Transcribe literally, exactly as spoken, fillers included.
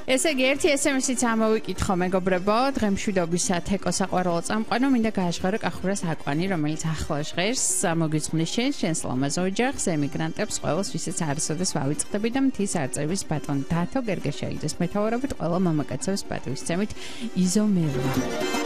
ესე იგი, ერთი ეს ემ ес-იც ამოვიკითხო, მეგობრებო, დღემშვიდობისა თეკო საყვარელო წამყვანო, მინდა გააშხარო კახურას აკვანი, რომელიც ახლა ჟღერს, მოგიძღვნი შენ, შენს ლამაზ ოჯახს, ემიგრანტებს, ყველას, ვისაც არასოდეს ვავიწყდები და მთის არწევის ბატონ დათო გერგეშაიძეს მეთაურობით ყველა მამაკაცების პატივისცემით იზომერვა.